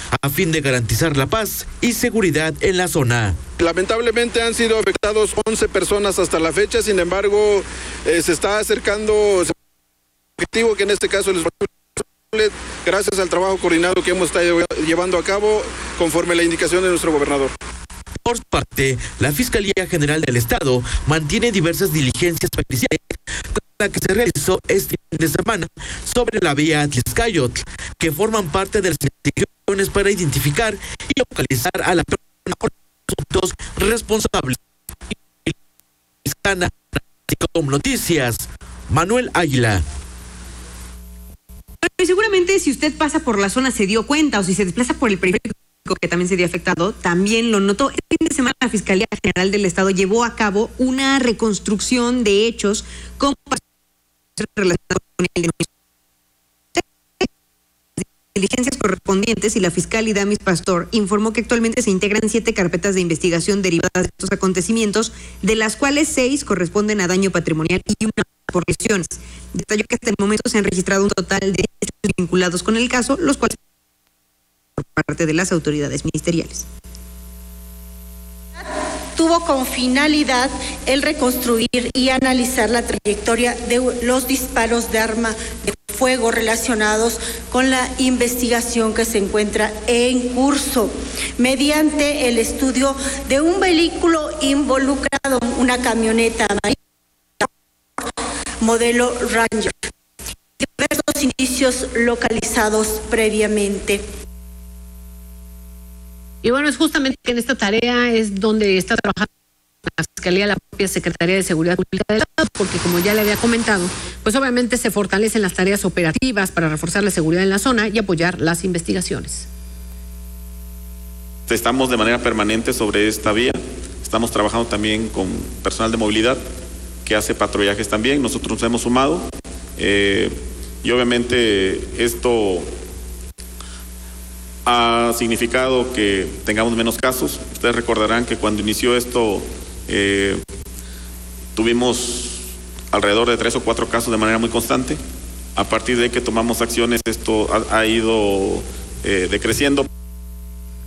a fin de garantizar la paz y seguridad en la zona. Lamentablemente han sido afectados 11 personas hasta la fecha, sin embargo, se está acercando el objetivo que en este caso les gracias al trabajo coordinado que hemos estado llevando a cabo conforme a la indicación de nuestro gobernador. Por su parte, la Fiscalía General del Estado mantiene diversas diligencias policiales con la que se realizó este fin de semana sobre la vía Atlixcayotl, que forman parte de las investigaciones para identificar y localizar a la persona por los responsables. Noticias, Manuel Águila. Seguramente si usted pasa por la zona se dio cuenta, o si se desplaza por el periférico, que también se dio afectado, también lo notó. El fin de semana la Fiscalía General del Estado llevó a cabo una reconstrucción de hechos con relacionados con el diligencias correspondientes, y la fiscal Idamis Pastor informó que actualmente se integran 7 carpetas de investigación derivadas de estos acontecimientos, de las cuales 6 corresponden a daño patrimonial y 1 por lesiones. Detalló que hasta el momento se han registrado un total de hechos vinculados con el caso, los cuales por parte de las autoridades ministeriales. Tuvo como finalidad el reconstruir y analizar la trayectoria de los disparos de arma de fuego relacionados con la investigación que se encuentra en curso, mediante el estudio de un vehículo involucrado, una camioneta modelo Ranger, diversos indicios localizados previamente. Y bueno, es justamente que en esta tarea es donde está trabajando la Fiscalía, la propia Secretaría de Seguridad Pública del Estado, porque como ya le había comentado, pues obviamente se fortalecen las tareas operativas para reforzar la seguridad en la zona y apoyar las investigaciones. Estamos de manera permanente sobre esta vía, estamos trabajando también con personal de movilidad que hace patrullajes también, nosotros nos hemos sumado y obviamente esto ha significado que tengamos menos casos. Ustedes recordarán que cuando inició esto tuvimos alrededor de 3 o 4 casos de manera muy constante. A partir de que tomamos acciones, esto ha ido decreciendo.